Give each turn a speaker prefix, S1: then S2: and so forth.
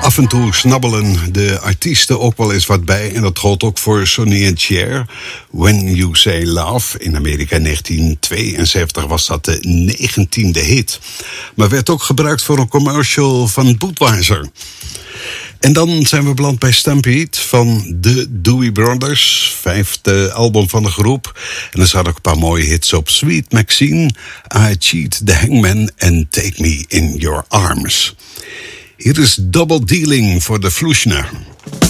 S1: Af en toe snabbelen de artiesten ook wel eens wat bij. En dat geldt ook voor Sonny and Cher. When You Say Love. In Amerika in 1972 was dat de 19e hit. Maar werd ook gebruikt voor een commercial van Budweiser. En dan zijn we beland bij Stampede van de Dewey Brothers. 5e album van de groep. En er zaten ook een paar mooie hits op. Sweet Maxine, I Cheat the Hangman en Take Me in Your Arms. Hier is Double Dealing voor de Flushner.